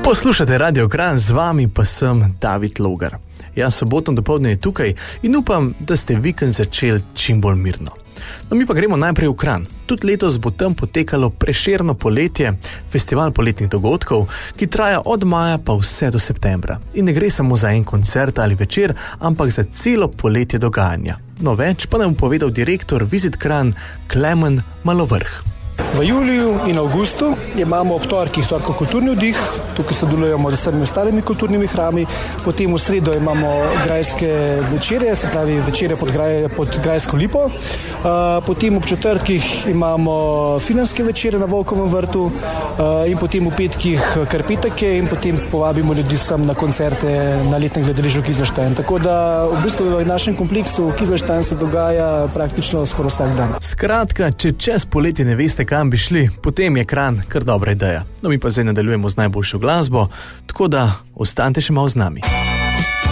Poslušate Radio Kranj, z vami pa sem David Logar. Sobotno dopoldne je tukaj in upam, da ste vikend začeli čim bolj mirno. No, mi pa gremo najprej v Kranj. Tudi letos bo tam potekalo Prešerno poletje, festival poletnih dogodkov, ki traja od maja pa vse do septembra. In ne gre samo za en koncert ali večer, ampak za celo poletje dogajanja. No, več pa nam povedal direktor Visit Kranj Klemen Malovrh. V juliju in avgustu imamo ob torkih kulturni oddih, tukaj sodelujemo z vsemi ostalimi kulturnimi hrami, potem v sredo imamo grajske večere, se pravi večere pod Grajsko lipo, potem ob četrtkih imamo finlanske večere na Volkovem vrtu in potem v petkih karpetake in potem povabimo ljudi sem na koncerte na letnem gledališču Kizlštajn. Tako da v bistvu v našem kompleksu Kizlštajn se dogaja praktično skoraj vsak dan. Skratka, če čez poletje ne veste, kam bi šli, potem je Kranj kar dobra ideja. No, mi pa zdaj nadaljujemo z najboljšo glasbo, tako da ostanite še malo z nami.